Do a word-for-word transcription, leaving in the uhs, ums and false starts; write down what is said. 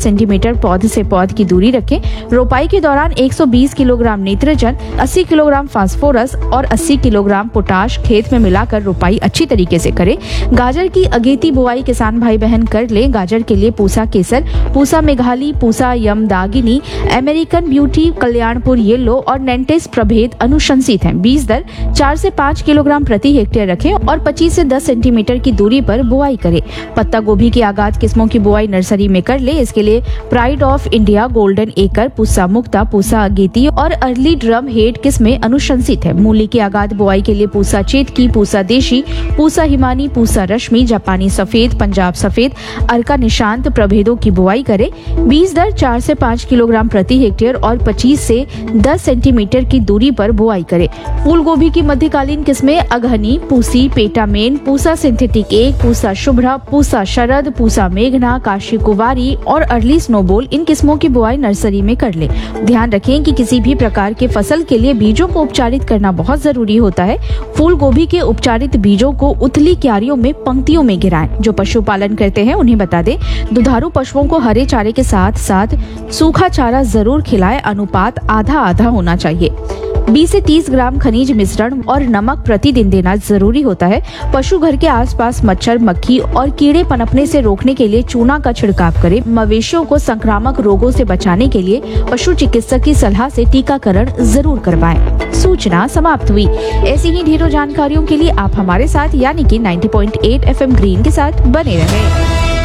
Centimetre पौध से पौध की दूरी रखें। रोपाई के दौरान एक सौ बीस किलोग्राम नाइट्रोजन, अस्सी किलोग्राम फास्फोरस और अस्सी किलोग्राम पोटाश खेत में मिलाकर रोपाई अच्छी तरीके से करें। गाजर की अगेती बुआई किसान भाई बहन कर ले। गाजर के लिए पूसा केसर, Pusa Meghali, Pusa यमदागिनी, American beauty, Kalyanpur yellow और नेंटेस प्रभेद अनुशंसित हैं। बीज दर चार से पाँच किलोग्राम प्रति हेक्टेयर रखें और पच्चीस से दस सेंटीमीटर की दूरी पर बुआई करें। पत्ता गोभी की आगाज किस्मों की बुआई नर्सरी में कर ले। इसके लिए प्राइड ऑफ इंडिया, गोल्डन एकर, पूसा मुक्ता, पूसा अगेती और अर्ली ड्रम हेड किस्में अनुशंसित है। मूली की आगाज बुआई के लिए पूसा चेतकी, पूसा देशी, पूसा हिमानी, पूसा रश्मि, जापानी सफेद, पंजाब सफेद, अर्का निशांत प्रभेदों की बुआई करें। बीज दर चार से पाँच किलोग्राम प्रति हेक्टेयर और पच्चीस से दस सेंटीमीटर की दूरी पर बुआई करें। फूल गोभी की मध्यकालीन किस्में अगहनी, पूसी, पेटामेन, पूसा सिंथेटिक एक, पूसा शुभ्रा, पूसा शरद, पूसा मेघना, काशी कुवारी और अर्ली स्नोबॉल इन किस्मों की बुआई नर्सरी में कर ले। ध्यान रखें कि किसी भी प्रकार के फसल के लिए बीजों को उपचारित करना बहुत जरूरी होता है। फूल गोभी के उपचारित बीजों को उथली क्यारियों में पंक्तियों में गिराएं। जो पशुपालन करते हैं उन्हें बता दें, दुधारू पशुओं को हरे चारे के साथ साथ सूखा चारा जरूर खिलाएं। अनुपात आधा आधा होना चाहिए। बीस से तीस ग्राम खनिज मिश्रण और नमक प्रतिदिन देना जरूरी होता है। पशु घर के आसपास मच्छर, मक्खी और कीड़े पनपने से रोकने के लिए चूना का छिड़काव करें। मवेशियों को संक्रामक रोगों से बचाने के लिए पशु चिकित्सक की सलाह से टीकाकरण जरूर करवाएं। सूचना समाप्त हुई। ऐसी ही ढेरों जानकारियों के लिए आप हमारे साथ यानी कि नब्बे पॉइंट आठ एफ एम ग्रीन के साथ बने रहें।